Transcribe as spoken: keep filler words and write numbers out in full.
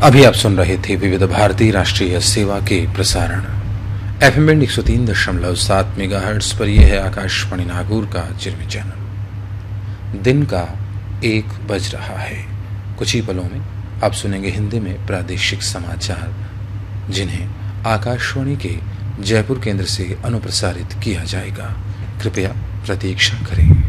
अभी आप सुन रहे थे विविध भारती राष्ट्रीय सेवा के प्रसारण एफएम बैंड एक सौ तीन दशमलव सात मेगाहर्ट्ज पर। यह है आकाशवाणी नागौर का चिरमी चैनल। दिन का एक बज रहा है। कुछ ही पलों में आप सुनेंगे हिंदी में प्रादेशिक समाचार, जिन्हें आकाशवाणी के जयपुर केंद्र से अनुप्रसारित किया जाएगा। कृपया प्रतीक्षा करें।